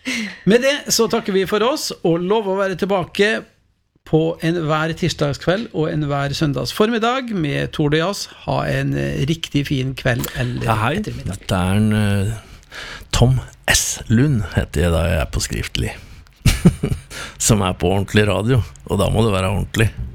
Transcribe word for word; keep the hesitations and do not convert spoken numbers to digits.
Med det så takker vi for oss, og lover å være tilbake på en hver tirsdagskveld og en hver søndags formiddag med Tord og Jazz. Ha en riktig fin kveld eller ja, hei. ettermiddag. Dette er en uh, Tom S. Lund, heter jeg da jeg er på skriftlig. Som er på ordentlig radio, og da må det være ordentlig.